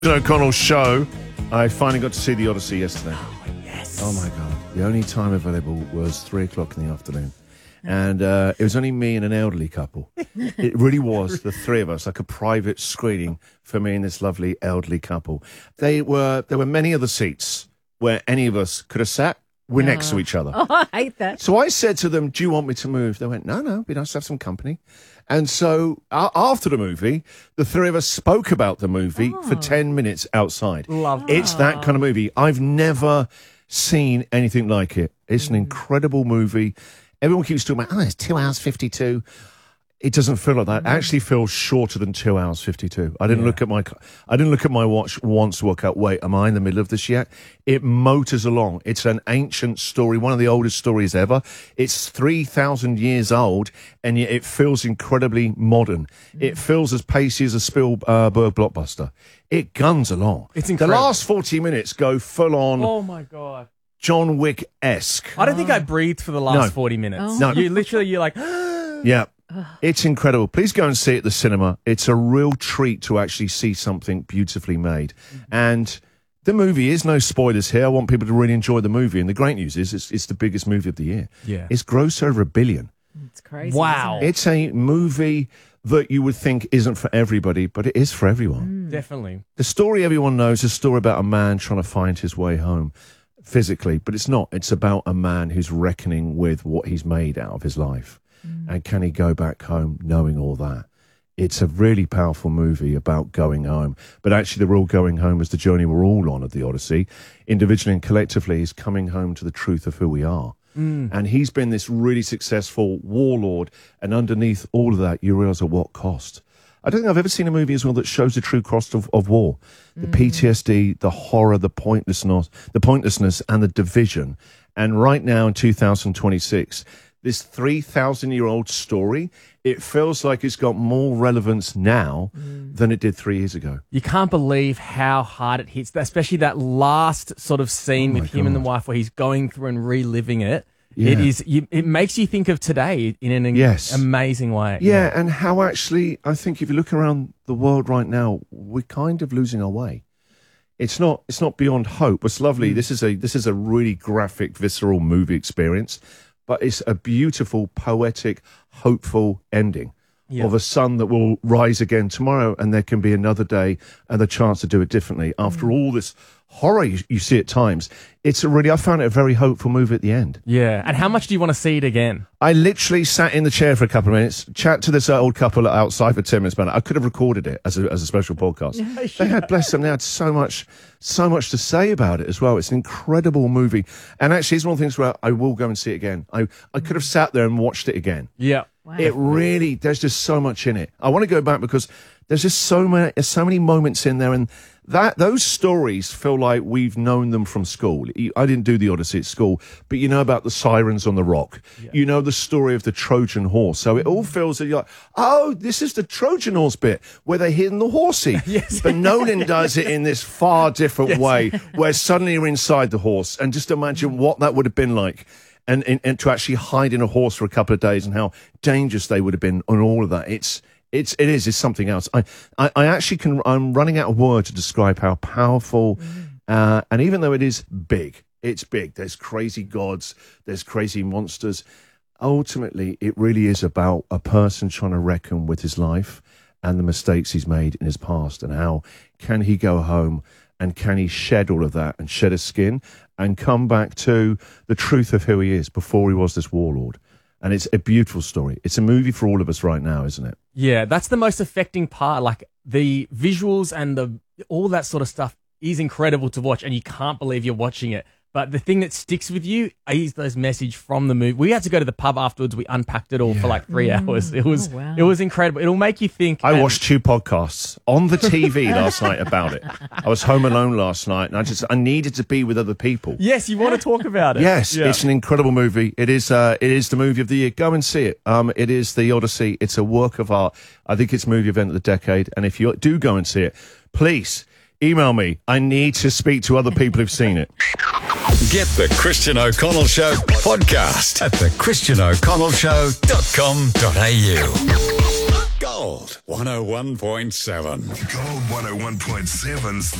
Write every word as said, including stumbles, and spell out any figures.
O'Connell show. I finally got to see The Odyssey yesterday. Oh, yes. Oh, my God. The only time available was three o'clock in the afternoon. And uh, it was only me and an elderly couple. It really was the three of us, like a private screening for me and this lovely elderly couple. They were There were many other seats where any of us could have sat. We're next to each other. Oh, I hate that. So I said to them, do you want me to move? They went, no, no, it'd be nice to have some company. And so uh, after the movie, the three of us spoke about the movie Oh. for ten minutes outside. Love It's that kind of movie. I've never seen anything like it. It's an incredible movie. Everyone keeps talking about, oh, it's two hours fifty-two. It doesn't feel like that. It actually feels shorter than two hours fifty-two. I didn't Yeah. look at my I didn't look at my watch once to work out, wait, am I in the middle of this yet? It motors along. It's an ancient story, one of the oldest stories ever. It's three thousand years old, and yet it feels incredibly modern. It feels as pacey as a Spielberg blockbuster. It guns along. It's incredible. The last forty minutes go full on Oh, my God. John Wick-esque. I don't think I breathed for the last No. forty minutes. Oh. No. You literally, you're like, Yeah. It's incredible. Please go and see it at the cinema. It's a real treat to actually see something beautifully made. And the movie is no spoilers here. I want people to really enjoy the movie. And the great news is it's, it's the biggest movie of the year. Yeah. It's grossed over a billion. It's crazy. wow. Isn't it? It's a movie that you would think isn't for everybody, but it is for everyone. Definitely. The story everyone knows is a story about a man trying to find his way home physically, but it's not. It's about a man who's reckoning with what he's made out of his life. And can he go back home knowing all that? It's a really powerful movie about going home. But actually, the real going home is the journey we're all on of the Odyssey. Individually and collectively is coming home to the truth of who we are. And he's been this really successful warlord. And underneath all of that, you realise at what cost. I don't think I've ever seen a movie as well that shows the true cost of, of war. The P T S D, the horror, the pointlessness, the pointlessness and the division. And right now in two thousand twenty-six, this three thousand year old story, it feels like it's got more relevance now than it did three years ago. You can't believe how hard it hits, especially that last sort of scene Oh my with him and the God. wife where he's going through and reliving it. Yeah. It is. You, it makes you think of today in an Yes. amazing way. Yeah, and how actually, I think if you look around the world right now, we're kind of losing our way. It's not. It's not beyond hope. It's lovely. This is a. This is a really graphic, visceral movie experience, but it's a beautiful, poetic, hopeful ending Yeah. of a sun that will rise again tomorrow, and there can be another day and the chance to do it differently. After all this horror you, you see at times, it's a really. I found it a very hopeful movie at the end. Yeah. And how much do you want to see it again? I literally sat in the chair for a couple of minutes, chat to this uh, old couple outside for ten minutes. Man, I could have recorded it as a, as a special podcast. They had, bless them, they had so much, so much to say about it as well. It's an incredible movie. And actually, it's one of the things where I will go and see it again. I, I could have sat there and watched it again. Yeah. Wow. It really, there's just so much in it. I want to go back because there's just so many, there's so many moments in there, and that those stories feel like we've known them from school. I didn't do the Odyssey at school, but you know about the sirens on the rock. You know the story of the Trojan horse. So it all feels like, you're like, oh, this is the Trojan horse bit where they're hitting the horsey. Yes. But Nolan does it in this far different way, where suddenly you're inside the horse, and just imagine what that would have been like. And, and, and to actually hide in a horse for a couple of days and how dangerous they would have been on all of that. It's, it's, it is, it's something else. I, I, I actually can, I'm running out of words to describe how powerful, uh, and even though it is big, it's big. There's crazy gods, there's crazy monsters. Ultimately, it really is about a person trying to reckon with his life and the mistakes he's made in his past, and how can he go home and can he shed all of that and shed his skin and come back to the truth of who he is before he was this warlord. And it's a beautiful story. It's a movie for all of us right now, isn't it? Yeah. That's the most affecting part. Like the visuals and the all that sort of stuff is incredible to watch, and you can't believe you're watching it. But the thing that sticks with you is those message from the movie. We had to go to the pub afterwards. We unpacked it all for like three hours. It was Oh, wow. it was incredible. It'll make you think. I and- watched two podcasts on the T V last night about it. I was home alone last night, and I just I needed to be with other people. Yes, you want to talk about it. Yes, Yeah. it's an incredible movie. It is. Uh, it is the movie of the year. Go and see it. Um, it is the Odyssey. It's a work of art. I think it's movie event of the decade. And if you do go and see it, please email me. I need to speak to other people who've seen it. Get the Christian O'Connell Show podcast at the christian o'connell show dot com dot a u. Go. Gold one oh one point seven. Gold one oh one point seven's